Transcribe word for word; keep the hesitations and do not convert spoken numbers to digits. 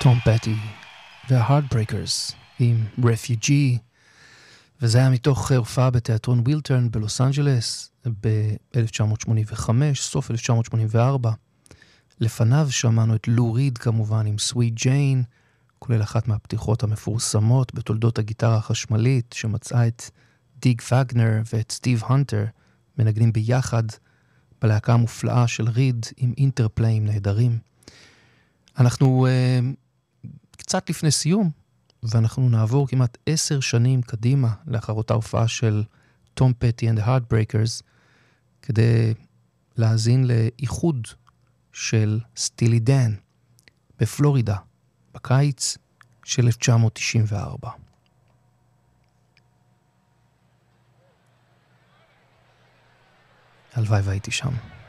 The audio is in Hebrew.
טום פטי וה-Heartbreakers עם Refugee, וזה היה מתוך הופעה בתיאטרון וילטרן בלוס אנג'לס ב-אלף תשע מאות שמונים וחמש, סוף אלף תשע מאות שמונים וארבע. לפניו שמענו את לו ריד כמובן עם Sweet Jane, כולל אחת מהפתיחות המפורסמות בתולדות הגיטרה החשמלית, שמצאה את דיג וגנר ואת סטיב הנטר מנגנים ביחד בלהקה המופלאה של ריד עם אינטרפלאים נהדרים. אנחנו uh, קצת לפני סיום, ואנחנו נעבור כמעט עשר שנים קדימה לאחר אותה הופעה של טום פטי and the Heartbreakers, כדי להאזין לאיחוד של סטילי דן בפלורידה בקיץ של אלף תשע מאות תשעים וארבע. הלוואי והייתי שם.